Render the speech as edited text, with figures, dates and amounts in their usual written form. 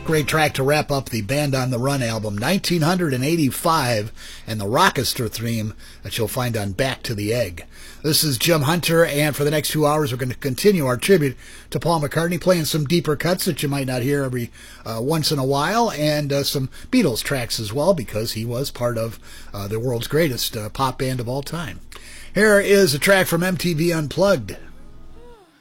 Great track to wrap up the Band on the Run album, 1985, and the Rockestra theme that you'll find on Back to the Egg. This is Jim Hunter, and for the next 2 hours we're going to continue our tribute to Paul McCartney, playing some deeper cuts that you might not hear every once in a while, and some Beatles tracks as well, because he was part of the world's greatest pop band of all time. Here is a track from MTV Unplugged.